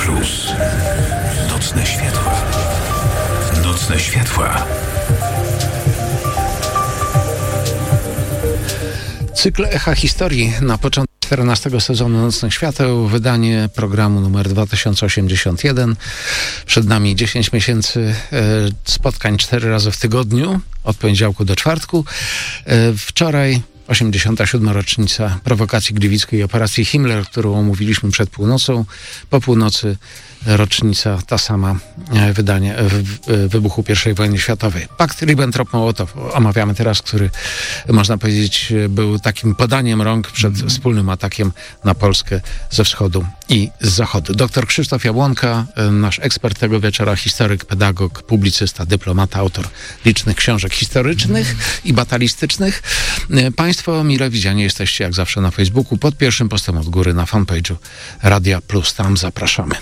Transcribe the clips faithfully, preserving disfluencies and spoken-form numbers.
Plus. Nocne światła. Nocne światła. Cykl Echa Historii na początku czternastego sezonu Nocnych Świateł, wydanie programu numer dwa tysiące osiemdziesiąt jeden. Przed nami dziesięć miesięcy e, spotkań cztery razy w tygodniu, od poniedziałku do czwartku. E, wczoraj osiemdziesiąta siódma rocznica prowokacji gliwickiej i operacji Himmler, którą omówiliśmy przed północą. Po północy rocznica ta sama wydanie wybuchu pierwszej wojny światowej. Pakt Ribbentrop-Mołotow omawiamy teraz, który można powiedzieć był takim podaniem rąk przed mm. wspólnym atakiem na Polskę ze wschodu i z zachodu. Doktor Krzysztof Jabłonka, nasz ekspert tego wieczora, historyk, pedagog, publicysta, dyplomata, autor licznych książek historycznych mm. i batalistycznych. Państwo mile widziani jesteście jak zawsze na Facebooku, pod pierwszym postem od góry na fanpage'u Radia Plus. Tam zapraszamy.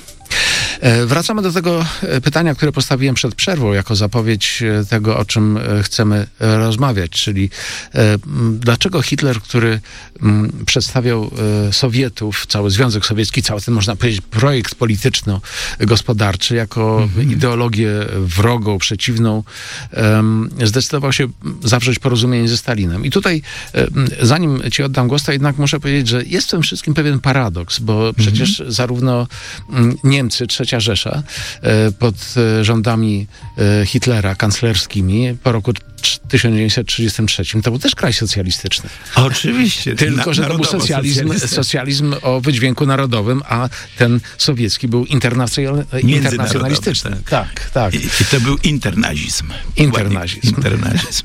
Wracamy do tego pytania, które postawiłem przed przerwą, jako zapowiedź tego, o czym chcemy rozmawiać, czyli dlaczego Hitler, który przedstawiał Sowietów, cały Związek Sowiecki, cały ten, można powiedzieć, projekt polityczno-gospodarczy jako mm-hmm. ideologię wrogą, przeciwną, zdecydował się zawrzeć porozumienie ze Stalinem. I tutaj, zanim ci oddam głos, to jednak muszę powiedzieć, że jest w tym wszystkim pewien paradoks, bo mm-hmm. przecież zarówno Niemcy, Trzecia Rzesza, pod rządami Hitlera, kanclerskimi, po roku tysiąc dziewięćset trzydziestym trzecim, to był też kraj socjalistyczny. Oczywiście. Tylko, na, że to był socjalizm, socjalizm o wydźwięku narodowym, a ten sowiecki był internacjonal, internacjonalistyczny. Tak, tak. tak. I, I to był internazizm. Internazizm. Internazizm.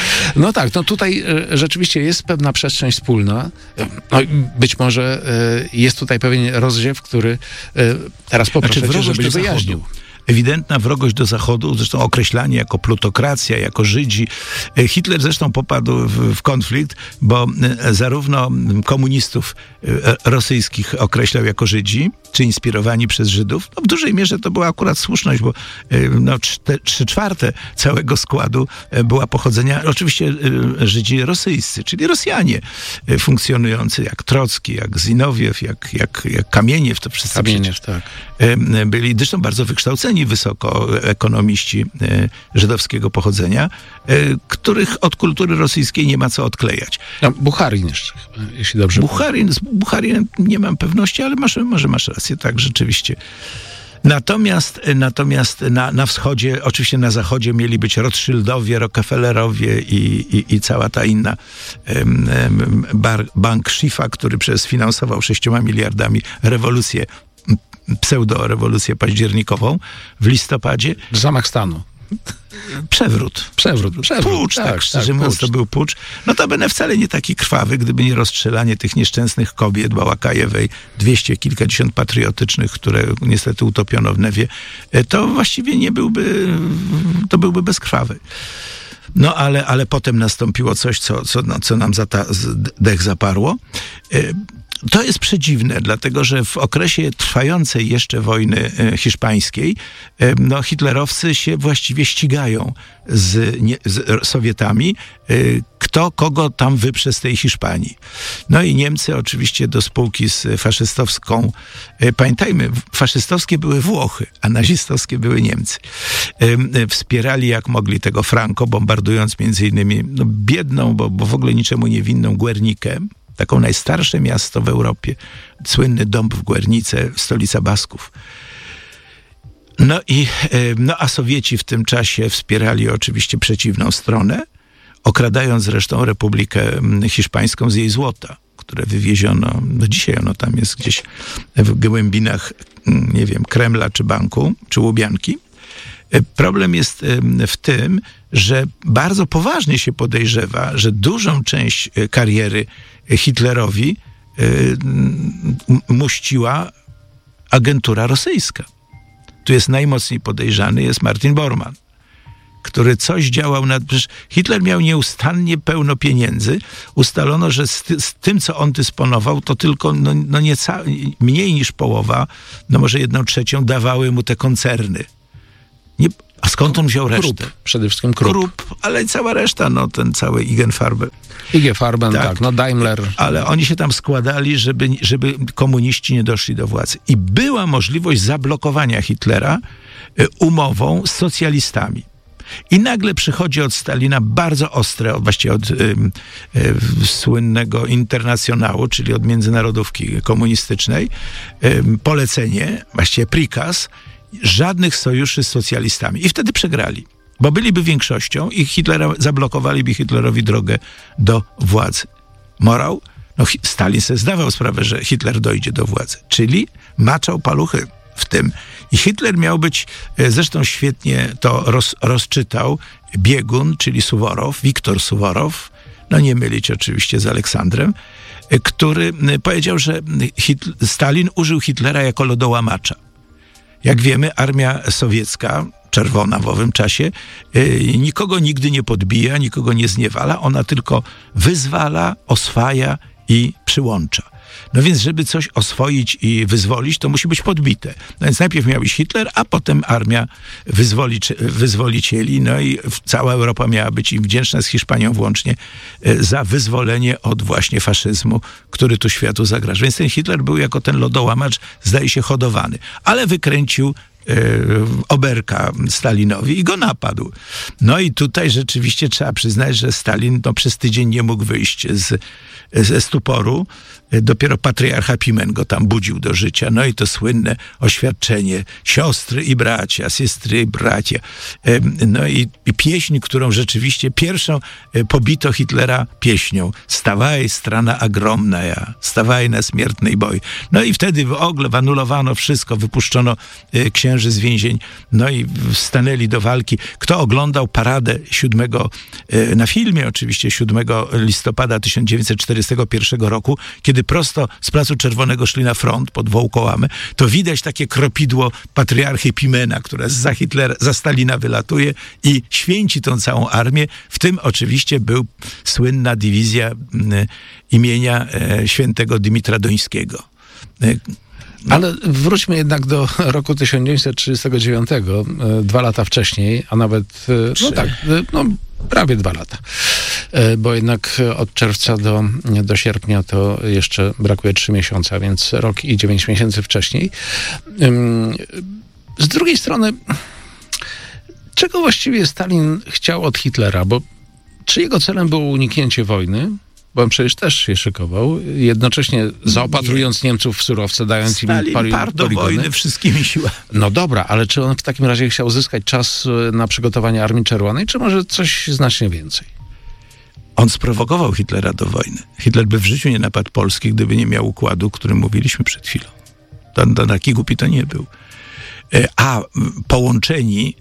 No tak, no tutaj rzeczywiście jest pewna przestrzeń wspólna. No, być może jest tutaj pewien rozziew, który teraz poproszę znaczy, cię, żebyś wyjaśnił. Ewidentna wrogość do Zachodu, zresztą określanie jako plutokracja, jako Żydzi. Hitler zresztą popadł w, w konflikt, bo zarówno komunistów rosyjskich określał jako Żydzi, czy inspirowani przez Żydów. No w dużej mierze to była akurat słuszność, bo no, trzy czwarte całego składu była pochodzenia, oczywiście Żydzi rosyjscy, czyli Rosjanie funkcjonujący, jak Trocki, jak Zinowiew, jak, jak, jak Kamieniew, to wszyscy Kamieniew, tak. byli zresztą bardzo wykształceni wysoko ekonomiści żydowskiego pochodzenia, których od kultury rosyjskiej nie ma co odklejać. No, Bucharin jeszcze, jeśli dobrze Bucharin, z Bucharinem nie mam pewności, ale masz, może masz rację, tak, rzeczywiście. Natomiast, natomiast na, na wschodzie, oczywiście na zachodzie mieli być Rothschildowie, Rockefellerowie i, i, i cała ta inna um, bar, bank Schifa, który sfinansował sześcioma miliardami rewolucję, pseudo-rewolucję październikową w listopadzie. Zamach stanu. Przewrót. Przewrót. Przewrót. Pucz, tak, tak szczerze tak, mówiąc, pucz. to był pucz. Notabene wcale nie taki krwawy, gdyby nie rozstrzelanie tych nieszczęsnych kobiet Bałakajewej, dwieście kilkadziesiąt patriotycznych, które niestety utopiono w Newie, to właściwie nie byłby, to byłby bezkrwawy. No ale, ale potem nastąpiło coś, co, co, no, co nam zata, dech zaparło. To jest przedziwne, dlatego że w okresie trwającej jeszcze wojny hiszpańskiej no, hitlerowcy się właściwie ścigają z, nie, z Sowietami, kto kogo tam wyprze z tej Hiszpanii. No i Niemcy oczywiście do spółki z faszystowską, pamiętajmy, faszystowskie były Włochy, a nazistowskie były Niemcy. Wspierali jak mogli tego Franco, bombardując między innymi no, biedną, bo, bo w ogóle niczemu niewinną Guernikę, taką najstarsze miasto w Europie, słynny dąb w Guernice, stolica Basków. No i, no a Sowieci w tym czasie wspierali oczywiście przeciwną stronę, okradając zresztą Republikę Hiszpańską z jej złota, które wywieziono, do dzisiaj ono tam jest gdzieś w głębinach, nie wiem, Kremla czy banku, czy Łubianki. Problem jest w tym, że bardzo poważnie się podejrzewa, że dużą część kariery Hitlerowi muściła agentura rosyjska. Tu jest najmocniej podejrzany, jest Martin Bormann, który coś działał nad... Przecież Hitler miał nieustannie pełno pieniędzy. Ustalono, że z, ty, z tym, co on dysponował, to tylko no, no nieca, mniej niż połowa, no może jedną trzecią dawały mu te koncerny. Nie, A skąd on wziął resztę? Krupp, przede wszystkim Krupp. Krupp, ale cała reszta, no ten cały I G Farben. I G Farben, tak. tak, no Daimler. Ale oni się tam składali, żeby, żeby komuniści nie doszli do władzy. I była możliwość zablokowania Hitlera umową z socjalistami. I nagle przychodzi od Stalina bardzo ostre, właściwie od y, y, słynnego internacjonału, czyli od międzynarodówki komunistycznej, y, polecenie, właściwie prikaz, żadnych sojuszy z socjalistami. I wtedy przegrali, bo byliby większością i Hitlera, zablokowaliby Hitlerowi drogę do władzy. Morał? No, Stalin sobie zdawał sprawę, że Hitler dojdzie do władzy, czyli maczał paluchy w tym. I Hitler miał być, zresztą świetnie to roz, rozczytał, biegun, czyli Suworow, Wiktor Suworow, no nie mylić oczywiście z Aleksandrem, który powiedział, że Hitler, Stalin użył Hitlera jako lodołamacza. Jak wiemy, armia sowiecka, czerwona w owym czasie, nikogo nigdy nie podbija, nikogo nie zniewala, ona tylko wyzwala, oswaja i przyłącza. No więc, żeby coś oswoić i wyzwolić, to musi być podbite. No więc najpierw miał być Hitler, a potem armia wyzwolic- wyzwolicieli, no i cała Europa miała być im wdzięczna, z Hiszpanią włącznie, za wyzwolenie od właśnie faszyzmu, który tu światu zagraża. Więc ten Hitler był jako ten lodołamacz, zdaje się, hodowany. Ale wykręcił oberka Stalinowi i go napadł. No i tutaj rzeczywiście trzeba przyznać, że Stalin no, przez tydzień nie mógł wyjść z, ze stuporu. Dopiero patriarcha Pimen go tam budził do życia. No i to słynne oświadczenie siostry i bracia, siostry i bracia. No i, i pieśń, którą rzeczywiście pierwszą pobito Hitlera pieśnią. Stawaj, strana ogromna ja, stawaj na śmiertnej boj. No i wtedy w ogóle anulowano wszystko, wypuszczono księży z więzień, no i stanęli do walki. Kto oglądał paradę siódmego na filmie oczywiście siódmego listopada tysiąc dziewięćset czterdziestego pierwszego roku, kiedy prosto z Placu Czerwonego szli na front pod Wołkołamy, to widać takie kropidło patriarchy Pimena, które za Hitlera, za Stalina wylatuje i święci tą całą armię. W tym oczywiście był słynna dywizja y, imienia y, świętego Dymitra Dońskiego. Y, No. Ale wróćmy jednak do roku tysiąc dziewięćset trzydziestego dziewiątego, dwa lata wcześniej, a nawet, no tak, no prawie dwa lata. Bo jednak od czerwca do, do sierpnia to jeszcze brakuje trzy miesiące, więc rok i dziewięć miesięcy wcześniej. Z drugiej strony, czego właściwie Stalin chciał od Hitlera? Bo czy jego celem było uniknięcie wojny? Bo on przecież też się szykował, jednocześnie zaopatrując nie. Niemców w surowce, dając Stalin im pali- parł do wojny wszystkimi siłami. No dobra, ale czy on w takim razie chciał zyskać czas na przygotowanie Armii Czerwonej, czy może coś znacznie więcej? On sprowokował Hitlera do wojny. Hitler by w życiu nie napadł Polski, gdyby nie miał układu, o którym mówiliśmy przed chwilą. To, to taki głupi to nie był. A połączeni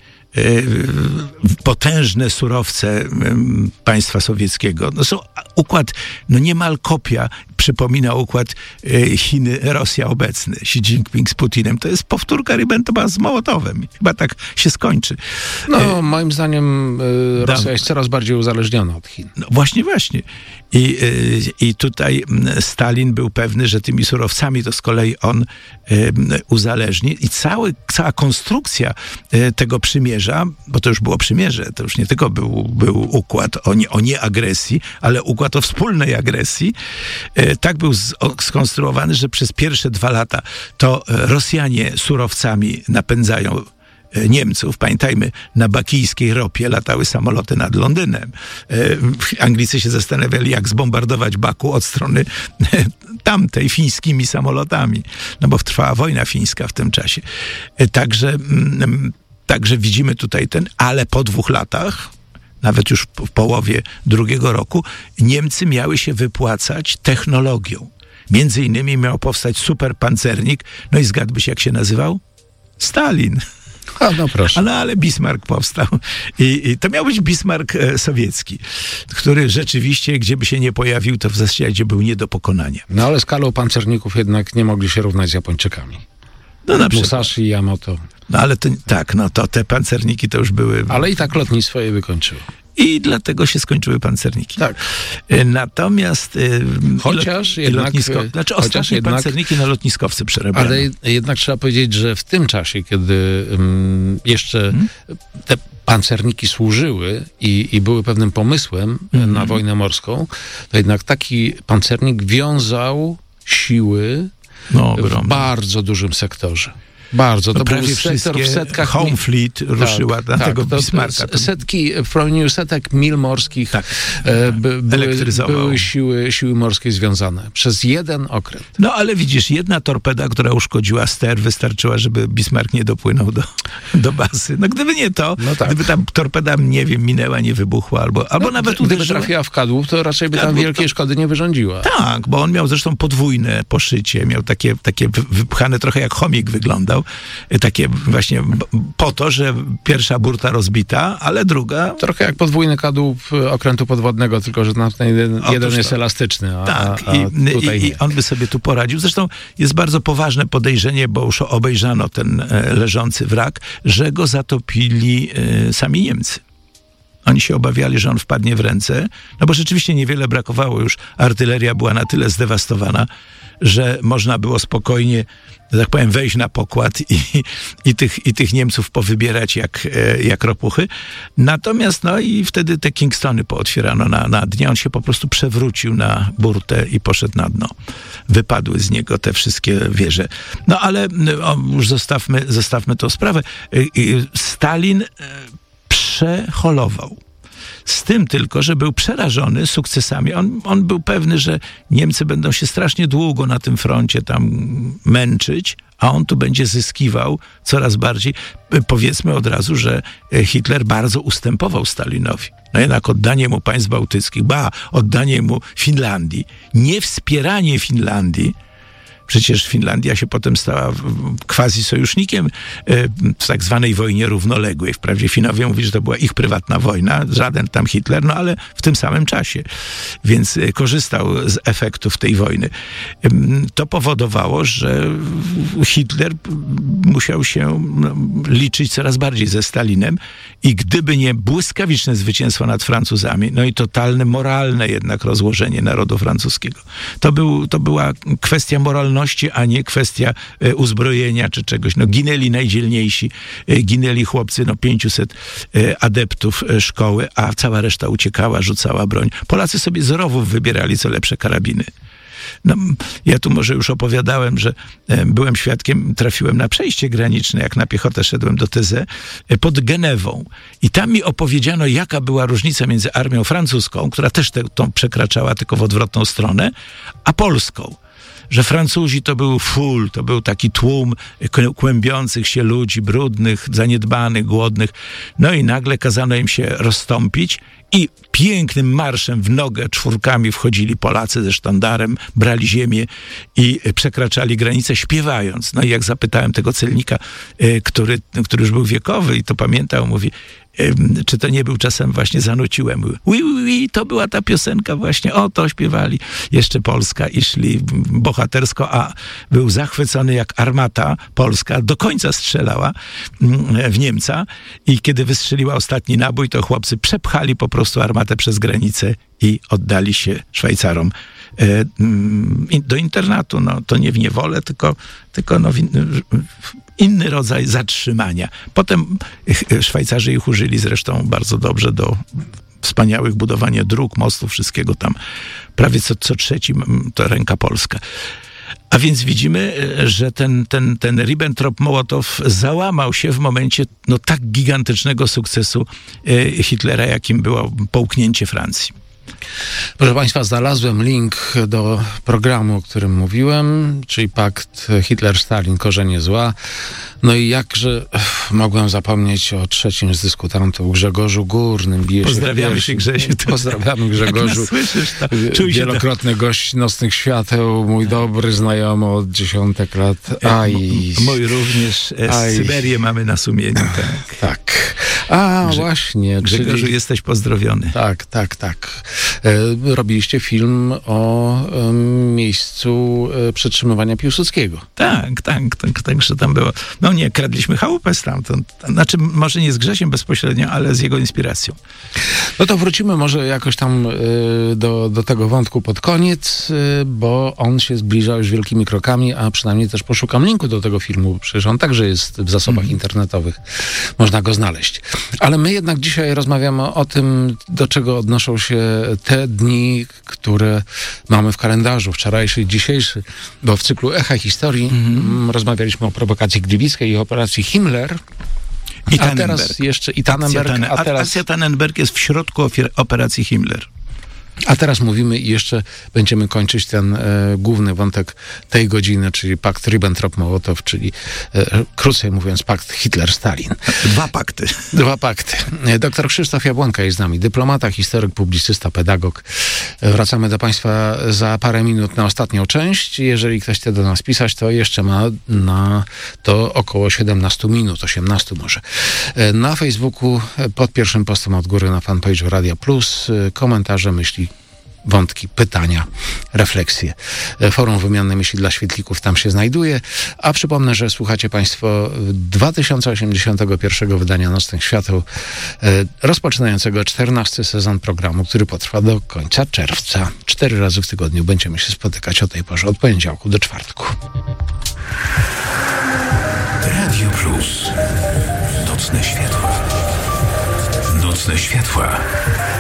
potężne surowce państwa sowieckiego. No są układ, no niemal kopia, przypomina układ Chiny, Rosja obecny, Xi Jinping z Putinem. To jest powtórka Ribbentropa z Mołotowem. Chyba tak się skończy. No, e, moim zdaniem e, Rosja da, jest coraz bardziej uzależniona od Chin. No właśnie, właśnie. I, e, I tutaj Stalin był pewny, że tymi surowcami to z kolei on e, uzależni. I cały, cała konstrukcja e, tego przymierza, bo to już było przymierze, to już nie tylko był, był układ o, nie, o nieagresji, ale układ o wspólnej agresji, e, tak był z, o, skonstruowany, że przez pierwsze dwa lata to Rosjanie surowcami napędzają Niemców. Pamiętajmy, na bakijskiej ropie latały samoloty nad Londynem. Anglicy się zastanawiali, jak zbombardować Baku od strony tamtej, fińskimi samolotami. No bo trwała wojna fińska w tym czasie. Także, także widzimy tutaj ten, ale po dwóch latach, nawet już w połowie drugiego roku, Niemcy miały się wypłacać technologią. Między innymi miał powstać superpancernik, no i zgadłbyś, jak się nazywał? Stalin. A, no proszę. No ale Bismarck powstał. I, I to miał być Bismarck e, sowiecki, który rzeczywiście, gdzie by się nie pojawił, to w zasadzie był nie do pokonania. No ale skalą pancerników jednak nie mogli się równać z Japończykami. No na Musashi i Yamato. No ale to, tak, no to te pancerniki to już były... Ale i tak lotnictwo je wykończyło. I dlatego się skończyły pancerniki. Tak. Natomiast chociaż lot, jednak, lotnisko, znaczy ostatnie jednak, pancerniki na lotniskowcy przerabiano. Ale jednak trzeba powiedzieć, że w tym czasie, kiedy um, jeszcze hmm? te pancerniki służyły i, i były pewnym pomysłem hmm. na wojnę morską, to jednak taki pancernik wiązał siły no, w bardzo dużym sektorze. Bardzo. To no prawie był sektor w setkach... Home Fleet ruszyła tak, na tak, tego Bismarcka. To setki, w promieniu setek mil morskich tak, e, by, były, były siły, siły morskie związane. Przez jeden okręt. No ale widzisz, jedna torpeda, która uszkodziła ster, wystarczyła, żeby Bismarck nie dopłynął do, do bazy. No gdyby nie to, no tak. gdyby tam torpeda, nie wiem, minęła, nie wybuchła, albo, albo no, nawet gdyby uderzyła. trafiła w kadłub, to raczej by tam kadłub, wielkiej to... szkody nie wyrządziła. Tak, bo on miał zresztą podwójne poszycie, miał takie, takie wypchane trochę jak chomik wyglądał. Takie właśnie po to, że pierwsza burta rozbita, ale druga... Trochę jak podwójny kadłub okrętu podwodnego, tylko że ten jeden, jeden jest elastyczny, a, tak, a, a i, tutaj i, nie. i on by sobie tu poradził. Zresztą jest bardzo poważne podejrzenie, bo już obejrzano ten e, leżący wrak, że go zatopili e, sami Niemcy. Oni się obawiali, że on wpadnie w ręce, no bo rzeczywiście niewiele brakowało już. Artyleria była na tyle zdewastowana, że można było spokojnie, że tak powiem, wejść na pokład i, i, tych, i tych Niemców powybierać jak, jak ropuchy. Natomiast, no i wtedy te Kingstony pootwierano na, na dnie. On się po prostu przewrócił na burtę i poszedł na dno. Wypadły z niego te wszystkie wieże. No ale o, już zostawmy, zostawmy tą sprawę. Stalin przeholował. Z tym tylko, że był przerażony sukcesami. On, on był pewny, że Niemcy będą się strasznie długo na tym froncie tam męczyć, a on tu będzie zyskiwał coraz bardziej. Powiedzmy od razu, że Hitler bardzo ustępował Stalinowi. No jednak oddanie mu państw bałtyckich, ba, oddanie mu Finlandii, nie wspieranie Finlandii. Przecież Finlandia się potem stała quasi-sojusznikiem w tak zwanej wojnie równoległej. Wprawdzie Finowie mówili, że to była ich prywatna wojna, żaden tam Hitler, no ale w tym samym czasie. Więc korzystał z efektów tej wojny. To powodowało, że Hitler musiał się liczyć coraz bardziej ze Stalinem i gdyby nie błyskawiczne zwycięstwo nad Francuzami, no i totalne moralne jednak rozłożenie narodu francuskiego. To, był, to była kwestia moralności, a nie kwestia e, uzbrojenia czy czegoś. No, ginęli najdzielniejsi, e, ginęli chłopcy, no pięciuset e, adeptów e, szkoły, a cała reszta uciekała, rzucała broń. Polacy sobie z rowów wybierali co lepsze karabiny. No, ja tu może już opowiadałem, że e, byłem świadkiem, trafiłem na przejście graniczne, jak na piechotę szedłem do T Z, e, pod Genewą. I tam mi opowiedziano, jaka była różnica między armią francuską, która też te, tą przekraczała tylko w odwrotną stronę, a polską. Że Francuzi to był full, to był taki tłum kłębiących się ludzi, brudnych, zaniedbanych, głodnych. No i nagle kazano im się rozstąpić i pięknym marszem w nogę czwórkami wchodzili Polacy ze sztandarem, brali ziemię i przekraczali granicę śpiewając. No i jak zapytałem tego celnika, który, który już był wiekowy i to pamiętał, mówi, czy to nie był czasem właśnie zanuciłem. Oui, oui, oui, to była ta piosenka właśnie, o to śpiewali. Jeszcze Polska i szli bohatersko, a był zachwycony jak armata polska do końca strzelała w Niemca i kiedy wystrzeliła ostatni nabój, to chłopcy przepchali po prostu armatę przez granicę i oddali się Szwajcarom do internatu. No, to nie w niewolę, tylko, tylko no, w inny rodzaj zatrzymania. Potem Szwajcarzy ich użyli zresztą bardzo dobrze do wspaniałych budowania dróg, mostów, wszystkiego tam. Prawie co, co trzeci to ręka polska. A więc widzimy, że ten, ten, ten Ribbentrop-Mołotow załamał się w momencie no, tak gigantycznego sukcesu Hitlera, jakim było połknięcie Francji. Proszę Państwa, znalazłem link do programu, o którym mówiłem, czyli pakt Hitler-Stalin, korzenie zła. No i jakże mogłem zapomnieć o trzecim z dyskutantów, Grzegorzu Górnym. Bije Pozdrawiamy się, Grzesiu. Pozdrawiamy, Grzegorzu. Słyszysz, to wielokrotny gość Nocnych Świateł, mój dobry znajomy od dziesiątek lat. Aj. Mój również. Z Syberię mamy na sumieniu. Tak. tak. A, Grze- właśnie. Grzegorzu, czyli... jesteś pozdrowiony. Tak, tak, tak. E, robiliście film o e, miejscu e, przetrzymywania Piłsudskiego. Tak, tak, tak, także tam było. No nie, kradliśmy chałupę stamtąd. Znaczy, może nie z Grzesiem bezpośrednio, ale z jego inspiracją. No to wrócimy może jakoś tam y, do, do tego wątku pod koniec, y, bo on się zbliża już wielkimi krokami, a przynajmniej też poszukam linku do tego filmu, przecież on także jest w zasobach mm. internetowych. Można go znaleźć. Ale my jednak dzisiaj rozmawiamy o tym, do czego odnoszą się te dni, które mamy w kalendarzu, wczorajszy i dzisiejszy, bo w cyklu Echa Historii mm. rozmawialiśmy o prowokacji gliwickiej i operacji Himmler. I a teraz jeszcze i Tannenberg. Akcja, a teraz, Akcja Tannenberg jest w środku ofiar- operacji Himmler. A teraz mówimy i jeszcze będziemy kończyć ten e, główny wątek tej godziny, czyli pakt Ribbentrop-Mołotow, czyli e, krócej mówiąc pakt Hitler-Stalin. Dwa pakty. Dwa pakty. Doktor Krzysztof Jabłonka jest z nami, dyplomata, historyk, publicysta, pedagog. Wracamy do Państwa za parę minut na ostatnią część. Jeżeli ktoś chce do nas pisać, to jeszcze ma na to około siedemnaście minut, osiemnaście może. Na Facebooku pod pierwszym postem od góry na fanpage'u Radia Plus komentarze, myśli, wątki, pytania, refleksje. Forum Wymiany Myśli dla Świetlików tam się znajduje. A przypomnę, że słuchacie Państwo dwa tysiące osiemdziesiątego pierwszego wydania Nocnych Świateł, rozpoczynającego czternasty sezon programu, który potrwa do końca czerwca. Cztery razy w tygodniu będziemy się spotykać o tej porze, od poniedziałku do czwartku. Radio Plus. Nocne światła. Nocne światła.